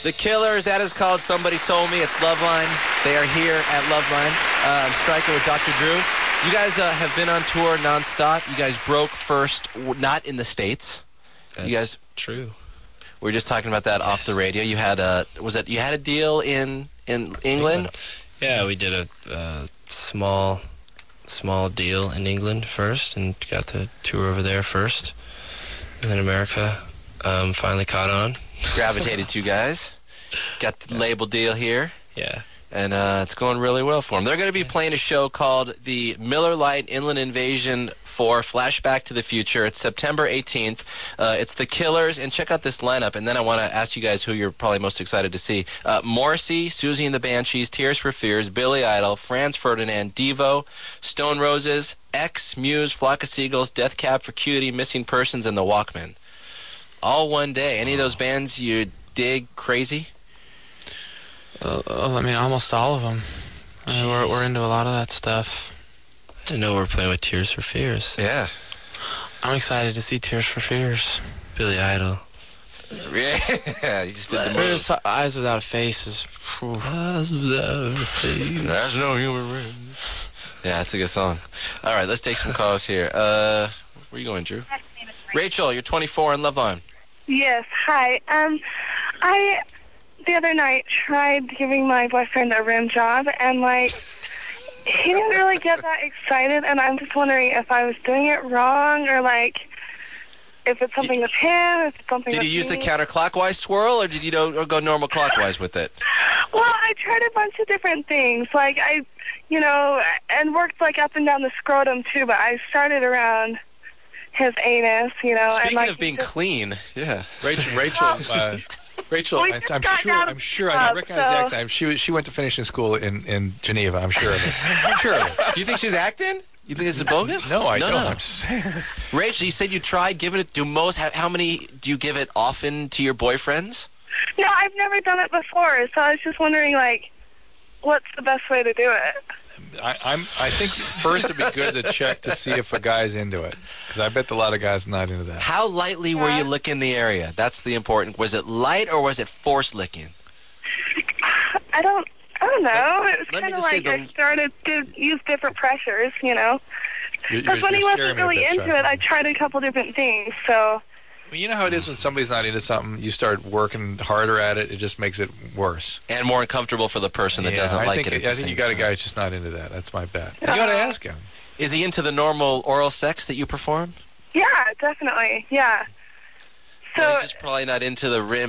The Killers, that is called Somebody Told Me. It's Loveline. They are here at Loveline. I'm Stryker with Dr. Drew. You guys have been on tour nonstop. You guys broke first, not in the States. That's you guys true. We were just talking about that off the radio. You had a deal in England? Yeah, we did a small deal in England first and got to tour over there first. And then America finally caught on. Gravitated to you guys. Got the label deal here. Yeah. And it's going really well for them. They're going to be playing a show called the Miller Lite Inland Invasion 4 Flashback to the Future. It's September 18th. It's the Killers. And check out this lineup. And then I want to ask you guys who you're probably most excited to see. Morrissey, Susie and the Banshees, Tears for Fears, Billy Idol, Franz Ferdinand, Devo, Stone Roses, X, Muse, Flock of Seagulls, Death Cab for Cutie, Missing Persons, and the Walkmen. All one day. Any of those bands you dig crazy? I mean, almost all of them. We're into a lot of that stuff. I didn't know we were playing with Tears for Fears. Yeah. I'm excited to see Tears for Fears. Billy Idol. Yeah, you just did the There's move. Eyes Without a Face is... Eyes without a face. There's no human race. Yeah, that's a good song. All right, let's take some calls here. Where are you going, Drew? Rachel, you're 24 on Loveline. Yes, hi. I, the other night, tried giving my boyfriend a rim job, and, he didn't really get that excited, and I'm just wondering if I was doing it wrong, or, if it's something with him, if it's something with Did you use the me. counterclockwise swirl, or did you go normal clockwise with it? Well, I tried a bunch of different things, and worked, up and down the scrotum, too, but I started around his anus, Speaking and of being clean, yeah. Rachel, We just got I'm sure, I out, recognize the accent. She went to finishing school in Geneva. I'm sure of it. I'm sure of it. You think she's acting? You think this is bogus? No, I don't. No. I'm just saying. Rachel, you said you tried giving it. How many do you give it often to your boyfriends? No, I've never done it before, so I was just wondering, what's the best way to do it? I think first it'd be good to check to see if a guy's into it, because I bet a lot of guys are not into that. How lightly were you licking the area? That's the important. Was it light or was it force licking? I don't know. It was Let me kind of just say I started to use different pressures, You're Because when he scaring wasn't me a really bit, into Stryker. it, I tried a couple different things, so... Well, you know how it is when somebody's not into something, you start working harder at it, it just makes it worse. And more uncomfortable for the person that doesn't like it at the I think same you got a time. guy who's just not into that. That's my bet. You got to ask him. Is he into the normal oral sex that you perform? Yeah, definitely, yeah. So... Well, he's just probably not into the rim